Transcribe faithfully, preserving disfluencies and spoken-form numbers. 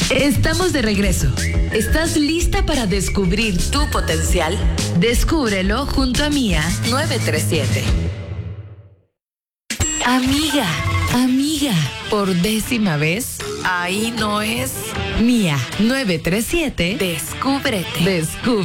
Estamos de regreso. ¿Estás lista para descubrir tu potencial? Descúbrelo junto a Mía nueve tres siete. Amiga, amiga, por décima vez, ahí no es. Mía nueve tres siete. Descúbrete. Descubre.